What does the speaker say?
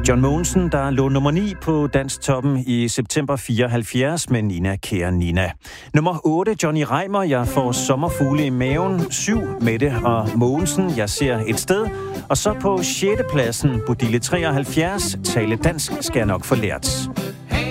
John Mogensen, der lå nummer 9 på Dansktoppen i september 74 med Nina Kære Nina. Nummer 8, Johnny Reimer, Jeg får sommerfugle i maven. 7, Mette og Mogensen, Jeg ser et sted. Og så på 6. pladsen, Bodille 73, Tale dansk skal jeg nok få lært.